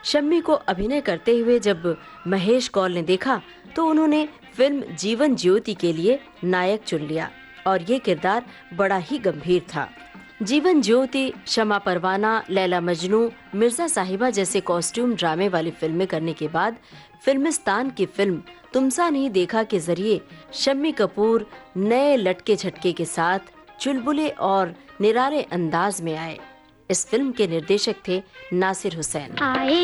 शम्मी को अभिनय करते हुए जब महेश कौल ने देखा तो उन्होंने फिल्म जीवन ज्योति के लिए नायक चुन लिया और ये किरदार बड़ा ही गंभीर था। जीवन ज्योति, शमा परवाना, लैला मजनू, मिर्जा साहिबा जैसे कॉस्ट्यूम ड्रामे वाली फिल्में करने के बाद फिल्मिस्तान की फिल्म तुमसा नहीं देखा के जरिए शम्मी कपूर नए लटके झटके के साथ चुलबुले और निराले अंदाज में आए। इस फिल्म के निर्देशक थे नासिर हुसैन।